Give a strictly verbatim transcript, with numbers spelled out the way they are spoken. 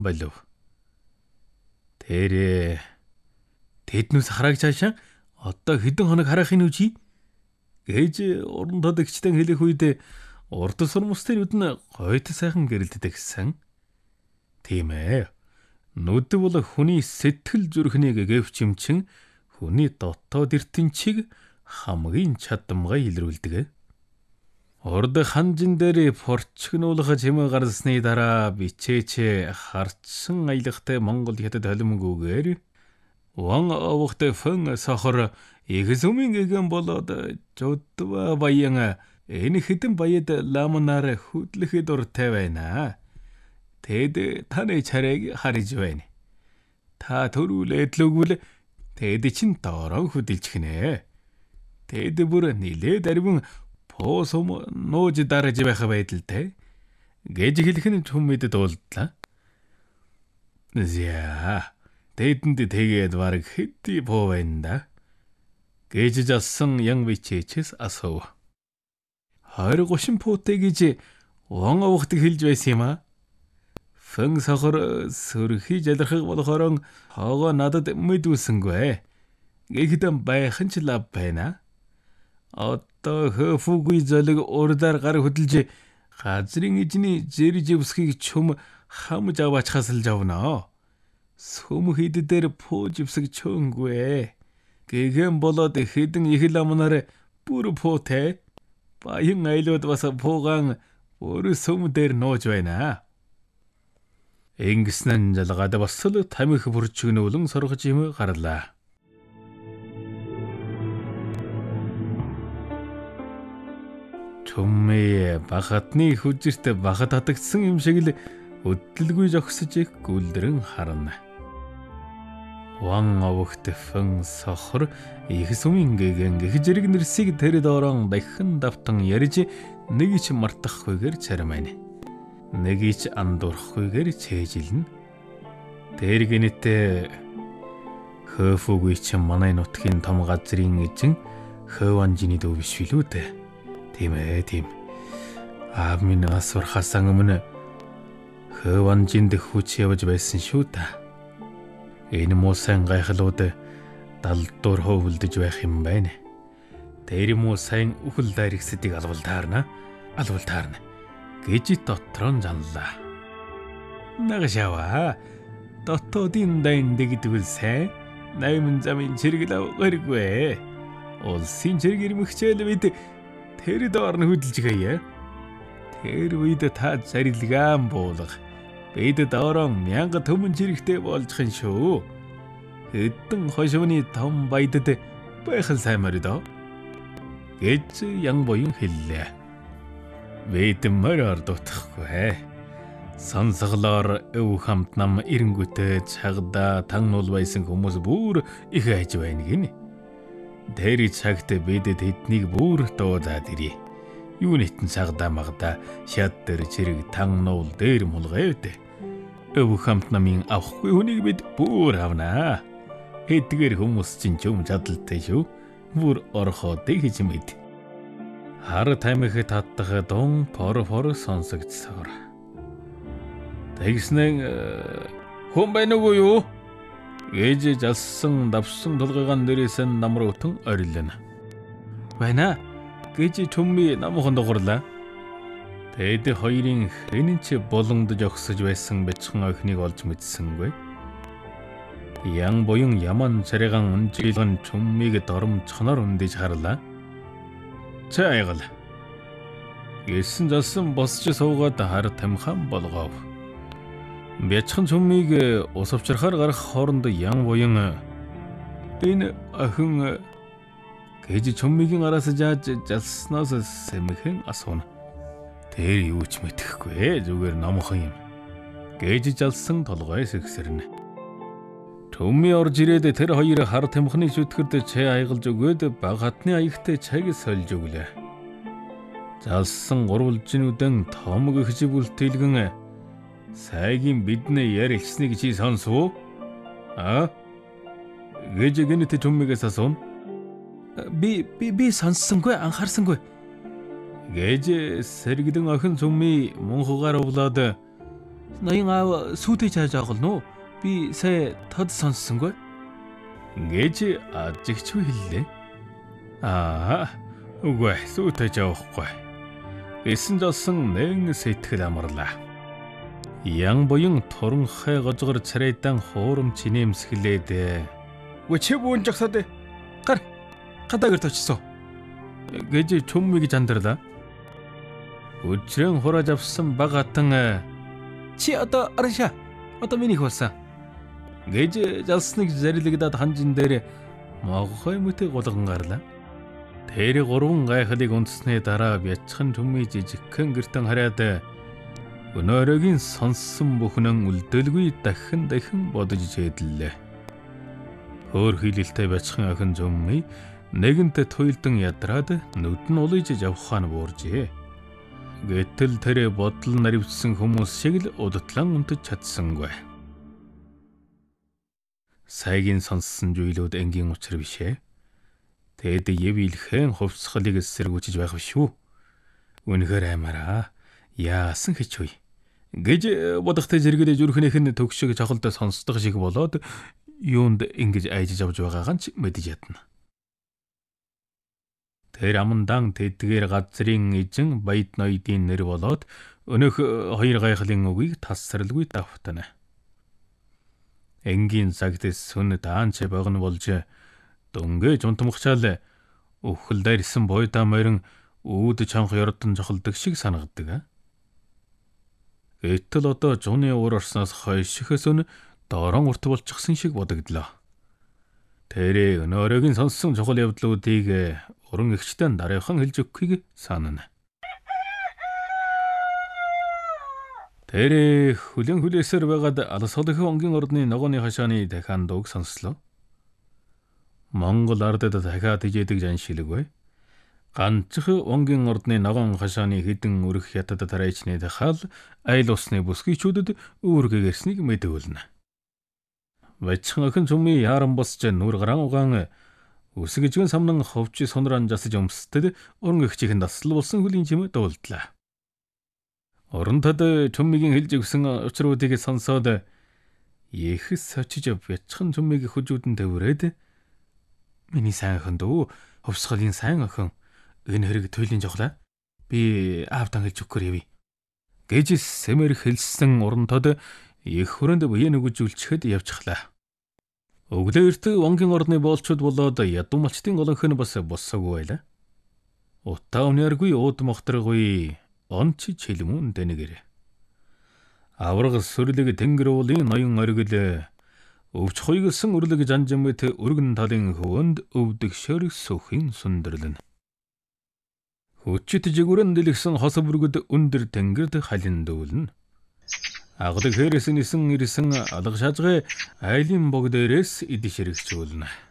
болов. Тэр тэднээс харагч хаашаа одоо хэдэн хоног харахын үчи гэж уран тодогчтой хэлэх үед урд сурмустын нүд нь гойд сайхан гэрэлтдэг гэсэн. Тийм ээ. Нүд бол хүний сэтгэл зүрхнийг гэвчимчин хүний дотоод ертөнцийг хамгийн чадамгай илрүүлдэг. Урд ханжин дээр порчгнуулах чимээ гарсны дараа бичээч харцсан аялагтай Монгол хятад холимгүйгээр ван овогтой фэн сохор ихсүмийн гэгэн болоод жодва баян энэ хэдэн баяд ламнаар хөдлөхөд дуртай байна. Тэд таны чарайг харж байна. Та төрүүлээд лүгвэл тэд чин доороо хөдөлж гинэ. Тэд бүр нилээд арвин поосом нууж дарж байх байдалтай гэж хэлэх нь хүмүүдэд уулдлаа. Зя тэдэнд тэгээд бараг хэдий поо байна да гэж жасан ян бичээчээс асуув. Хоёр гушин пуутэй гэж ван овогт хэлж байсан юм аа. Фэн сохор сөрхий жалрахыг болохоор хоогоо надад мэдүүлсэнгүй. Гэхдээ байхын ч лав байна. Одоо хөфүгүй золиг урдаар гар хөдөлж газрын эзний зэрж өвсхийг чүм хамж аваачхаас л жавна. Сүм хид дээр пууж өвсөг чөнгүй. Гэгэн болоод хэдэн их ламнаар бүр пуутэй. Баян айлууд бас пуугаан бүр сүм дээр нууж байна. Ингэснэн жалгаад бас л тамхи бүрчгнүүлэн соргож юм гарлаа. Чүмээ багатны хүжирт багат хатагдсан юм шиг л өдөлгүй зогсож гүлдрэн харна. Ван овогт фэн сохор их сүмийн гэгэн гэх зэрэг нэрсийг тэр доорон дахин давтан ярьж нэг ч мартахгүйгээр царамайна. Нэг ч андуурахгүйгээр чэжилнэ. Тэр гинэтэ хөфүгүй ч манай нутгийн том газрын эзэн хөванжины дүү биш билүү дээ. Тийм ээ тийм. Аав минь асуурхаас өмнө хөванжинд хүч явж байсан шүү та. Энэ муусан гайхлууд далдуур хөвөлдөж байх юм байна. Тэр муусан үхэл дайрагсдыг алвал таарна. Алвал таарна гэж дотроо жанлаа. Нагашава дотоодын дайн дэгдвэл сайн найман замын чиргэл авгаргүй. Улсын чиргэр мөхчээл бид тэр доор нь хөдөлж гаяа. Тэр үед та зарилгаан буулга. Бид доороо мянга төмөн чирэгтэй болж хэн шүү. Хэдэн хошууны том баядад байх сайн моридо. Гэж ян боён хэллээ. Бид мороор дутахгүй. Сонсголоор өв хамт нам эренгүүтээ цагдаа тагнуул байсан хүмүүс бүр их айж байна гинэ. Тэр цагт бид тэднийг бүр дуудаад ирье. Юу нэтэн цагдаа магдаа шат дээр чирэг тагнуул дээр мулгаад. Өв хамт намын авахгүй хүнийг бид бүр авнаа. Эдгээр хүмүүс чинь юм чадaltaй шүү. Бүр орхоод гэж мэд. Хар тамхи татдах дон пор пор сонсогдсоор. Тэгснэн хүн байна уу юу? Гэж жалсан давсан толгойгон дээрээс намруу өтөн орилно. Байна гэж чүмми намхан догорлаа. Тэд хоёрын хэн ч боломд жогсож байсан бяцхан охиныг олж мэдсэнгүй. Ян боён яман царайган унжилган чүммиг дором цоноор үндэж харлаа. Цайгал. Гэсэн залсан босч суугаад хар тамхан болгов. Бяцхан чүммиг ус авчрахаар гарах хооронд ян боён энэ охин гэж чүммигийн араас жааж жалснаас сэмхэн асууна. Тэр юу ч мэдэхгүй зүгээр номхон юм. Гэж жалсан толгой сэгсэрнэ. Чүмми орж ирээд тэр хоёр хар тамхины шүтгэрд чай айгалж өгөөд баг хатны аягтай чайг сольж өглөө. Залсан гурвалжинүүдэн томог ихж бүлтэлгэн сайгийн биднээ ярилцсныг чи сонсов? А? Гэж гэнэт чүммигээс асууна. Би би би сонссонгүй анхаарсангүй. Гэж сэргдэн охин чүмми мөнхөгаар увлаад ноён аав сүйтэй чааж агална уу? Би сая тод сонссонгүй. Гэж ажигчгүй хэллээ. Аа, үгүй сүйтэй жаахгүй. Эсэн жолсон нэн сэтгэл амарлаа. Ян буян туранхай гожгор царайдан хуурам чинэмсгэлээд "Өчөө бүэн жагсаад гар гадаагэр точсон" гэж чөммийг жандарлаа. Өчрөн хурааж авсан багатан "Чи одоо арша одоо минийх болсон" гэж жалсныг зарилгадаад ханжин дээр могхой мэт гулган гарлаа. Тэр гурван гайхалыг унтсны дараа бячхан чөммий жижигхэн гертэн хараад өнөөрөгийн сонссон бүхнэн үлдэлгүй дахин дахин бодож чэдлээ. Өөр хилэлтэй бячхан охин чөммий нэгэнтэ туйлдан ядраад нүд нь улиж явхаан бууржээ. Гэтэл тэр бодол наривчсан хүмүүс шиг л удтлан унтаж чадсангүй. Сайгийн сонссон зүйлүүд энгийн учир бишээ. Тэд явилхэн хувцсгалыг эсэргүүчж байх биш үү? Үнэхээр аймараа. Яасан хичвэ? Гэж бодохтой зэрэглэж өрхнийх нь төгшөг чахалтай сонсдог шиг болоод юунд ингэж айжж авч байгаагаа ч мэдэж ядна. Тэр амандан тэдгээр газрын эзэн баяд ноёдын нэр болоод өнөх хоёр гайхлын үгийг тасралгүй давтана. Энгийн цагтс сүн таанч богн болж дөнгөж унтмахчаал өвхөл дээрсэн бойдаа морин үүд чанх ярдан жохолдог шиг санагдаг. Гэтэл одоо жууны уур орсноос хойш ихсэн доорон урт болчихсон шиг бодогдлоо. Тэр өнөөрөгийн сонссон чухал явдлуудыг уран эгчтэн дараахан хэлж өгөхийг санана. Тэр хүлэн хүлээсээр байгаад алсгалынхаа онгийн ордны ногооны хашааны дахиан дууг сонслоо. Монгол ардад дахиад ижээдэг жаншилгүй. Ганцх онгийн ордны ногоон хашааны хідэн өрх ятад тараачны дахал айл усны бүсгийчүүдэд үүргээрснийг мэдүүлнэ. Бачхан охин чөммий яран босч нүр гаран угаан үсгэжгэн самнан ховч сонрон жасж өмсдөд уран эгчийн дасал болсон хөлийн чимээ дуулдлаа. Оронтод чөммигийн хэлж өгсөн учруудыг сонсоод ихс очиж бячхан чөммийг хүжүүдэн төврээд "Миний сайн охин дөө, хувцсгалын сайн охин. Энэ хэрэг туйлын жохлаа. Би аавдан хэлж өгөхөр явъя" гэж сэмэр хэлсэн оронтод их хүрээнд буян өгүүлчихэд явчихлаа. Өглөөрт онгийн ордны боолчууд болоод ядуу малчтын голонх нь бас боссоогүй байлаа. Утаа өнөргүй ууд мохторгүй онч чилмүн дэнэгэр. Авраг сүрлэг тэнгэр уулын ноён оргил өвч хуйгсан өрлөг жанжимэт өргөн талын хөвөнд өвдөг шөр сүхийн сүндэрлэн. Хүчит жигүрэн дэлгсэн хос бүргэд өндөр тэнгэрд халин дүүлнэ. Аглаг хэрээс нисэн ирсэн алга шажгай айлын бог дээрээс идэж хэрэгжүүлнэ.